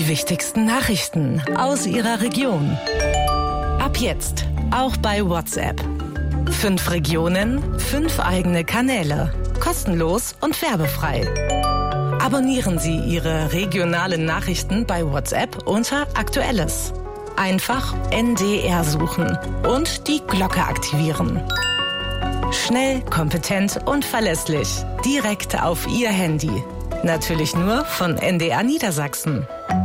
Die wichtigsten Nachrichten aus Ihrer Region. Ab jetzt auch bei WhatsApp. 5 Regionen, 5 eigene Kanäle. Kostenlos und werbefrei. Abonnieren Sie Ihre regionalen Nachrichten bei WhatsApp unter Aktuelles. Einfach NDR suchen und die Glocke aktivieren. Schnell, kompetent und verlässlich. Direkt auf Ihr Handy. Natürlich nur von NDR Niedersachsen.